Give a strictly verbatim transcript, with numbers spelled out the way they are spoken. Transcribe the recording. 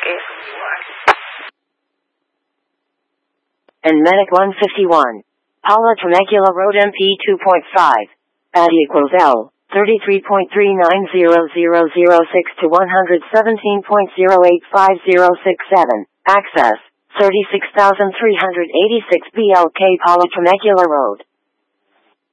And Medic one fifty-one. Paula Temecula Road M P two point five. At equals L. thirty-three point three nine zero zero zero six to one seventeen point zero eight five zero six seven. Access. thirty-six thousand three hundred eighty-six B L K Paula Temecula Road.